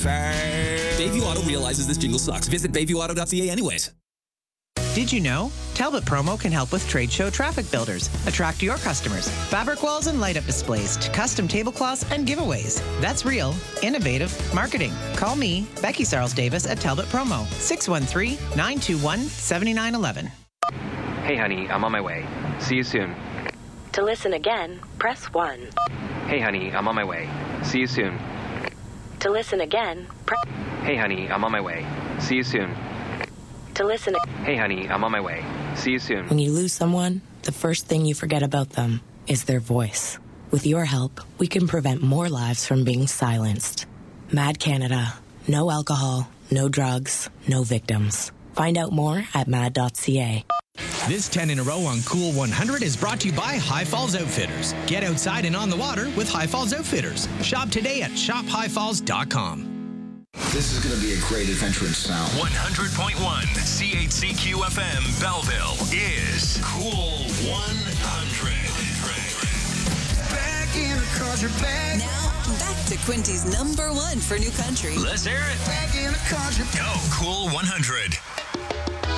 fast. Bayview Auto realizes this jingle sucks. Visit BayviewAuto.ca anyways. Did you know? Talbot Promo can help with trade show traffic builders. Attract your customers. Fabric walls and light up displays to custom tablecloths and giveaways. That's real, innovative marketing. Call me, Becky Sarles Davis at Talbot Promo, 613-921-7911. Hey, honey, I'm on my way. See you soon. To listen again, press 1. Hey, honey, I'm on my way. See you soon. To listen again, press... Hey, honey, I'm on my way. See you soon. To listen... Hey, honey, I'm on my way. See you soon. When you lose someone, the first thing you forget about them is their voice. With your help, we can prevent more lives from being silenced. Mad Canada. No alcohol, no drugs, no victims. Find out more at mad.ca. This 10 in a row on Cool 100 is brought to you by High Falls Outfitters. Get outside and on the water with High Falls Outfitters. Shop today at shophighfalls.com. This is going to be a great adventure in sound. 100.1 CHCQ FM Belleville is Cool 100. Back in the country, back. Now, back to Quinty's number one for new country. Let's hear it. Back in the country. Go Cool 100.